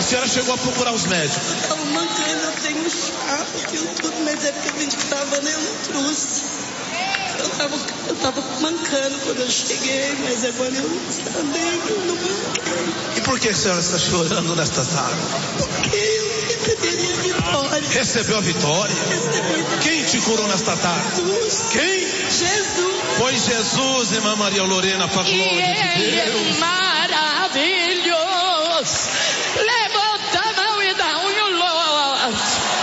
senhora chegou a procurar os médicos? Eu estava mancando, eu tenho chá, aquilo tudo, mas é porque eu vim de caravana e eu não trouxe. Eu tava mancando quando eu cheguei, mas agora eu andei, eu não manquei. E por que a senhora está chorando nesta tarde? Porque eu receberia a vitória. Recebeu a vitória? Recebeu. Quem te curou nesta tarde? Jesus. Quem? Jesus. Foi Jesus, irmã Maria Lorena, para a glória de Deus. É maravilhoso. Levanta a mão e dá um louvor.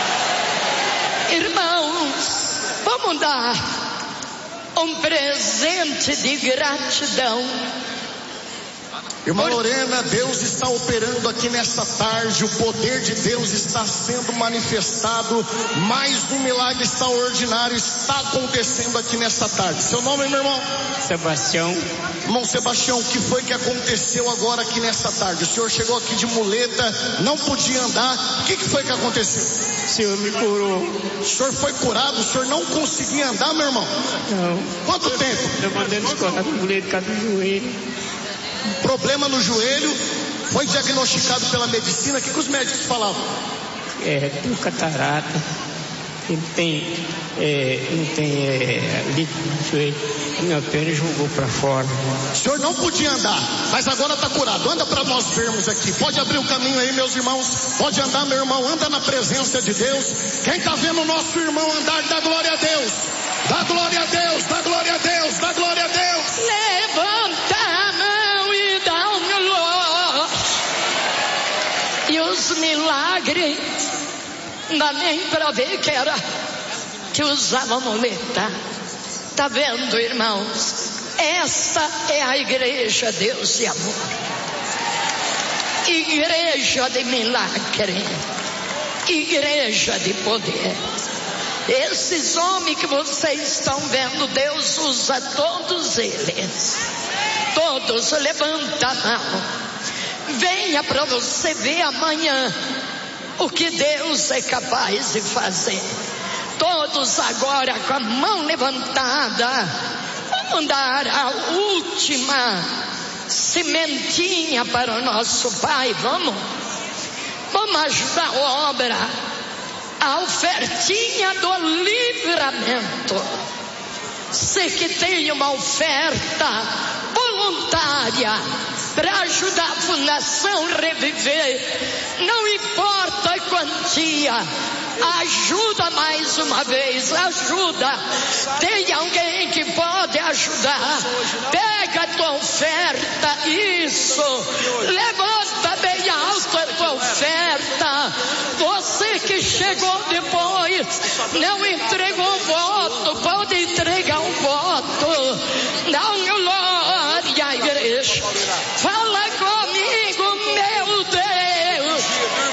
Irmãos, vamos dar um presente de gratidão. Irmã Lorena, Deus está operando aqui nesta tarde, o poder de Deus está sendo manifestado, mais um milagre extraordinário está acontecendo aqui nesta tarde. Seu nome, meu irmão? Sebastião. Irmão Sebastião, o que foi que aconteceu agora aqui nesta tarde? O senhor chegou aqui de muleta, não podia andar, o que foi que aconteceu? O senhor me curou. O senhor foi curado, o senhor não conseguia andar, meu irmão? Não. Quanto tempo? Eu mandei escolar com muleta por causa do joelho. Problema no joelho, foi diagnosticado pela medicina, o que os médicos falavam? Tem catarata, ele não tem líquido no joelho, minha perna jogou para fora. O senhor não podia andar, mas agora está curado. Anda para nós vermos aqui, pode abrir o caminho aí, meus irmãos, pode andar, meu irmão, anda na presença de Deus. Quem está vendo o nosso irmão andar, dá glória a Deus, dá glória a Deus, dá glória a Deus, dá glória a Deus. Levanta a mão e dá um louvor. E os milagres, dá nem para ver que usava muleta. Tá vendo, irmãos? Esta é a igreja, Deus e amor. Igreja de milagre. Igreja de poder. Esses homens que vocês estão vendo, Deus usa todos eles. Todos, levanta a mão. Venha para você ver amanhã o que Deus é capaz de fazer. Todos agora com a mão levantada. Vamos dar a última sementinha para o nosso Pai. Vamos ajudar a obra. A ofertinha do livramento. Você que tem uma oferta voluntária para ajudar a Fundação Reviver, não importa a quantia, ajuda mais uma vez, ajuda. Tem alguém que pode ajudar? Pega a tua oferta, isso, levanta bem alto a tua oferta. Você que chegou depois, não entregou voto, pode entregar um voto. Dá um glória à igreja. Fala comigo, meu Deus.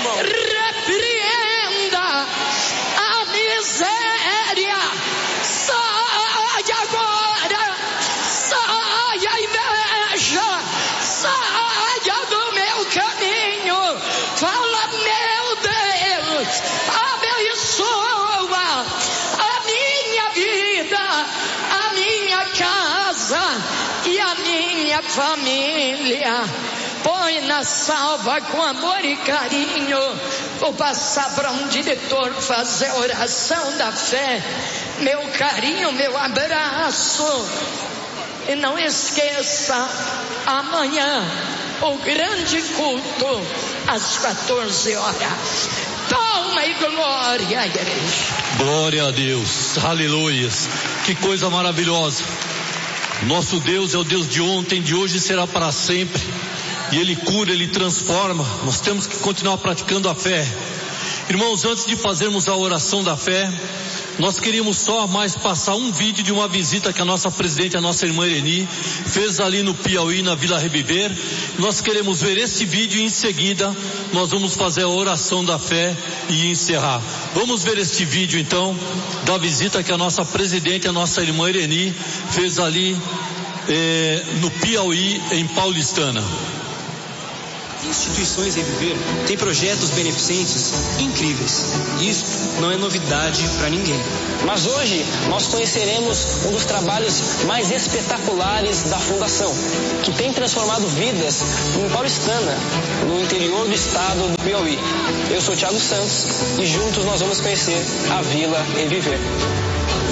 Repreenda a miséria. Sai agora. Sai a inveja. Saia do meu caminho. Fala, meu Deus. Abençoa a minha vida, a minha casa e a minha família. Põe na salva com amor e carinho. Vou passar para um diretor fazer a oração da fé. Meu carinho, meu abraço. E não esqueça, amanhã o grande culto às 14 horas. Palma e glória à igreja. Glória a Deus, aleluias. Que coisa maravilhosa. Nosso Deus é o Deus de ontem, de hoje e será para sempre. E Ele cura, Ele transforma. Nós temos que continuar praticando a fé. Irmãos, antes de fazermos a oração da fé, nós queríamos só mais passar um vídeo de uma visita que a nossa presidente, a nossa irmã Ireni, fez ali no Piauí, na Vila Reviver. Nós queremos ver esse vídeo e em seguida nós vamos fazer a oração da fé e encerrar. Vamos ver este vídeo então, da visita que a nossa presidente, a nossa irmã Ireni, fez ali no Piauí, em Paulistana. instituições em Viver têm projetos beneficentes incríveis. Isso não é novidade para ninguém. Mas hoje nós conheceremos um dos trabalhos mais espetaculares da Fundação, que tem transformado vidas em Paulistana, no interior do estado do Piauí. Eu sou Thiago Santos e juntos nós vamos conhecer a Vila e Viver.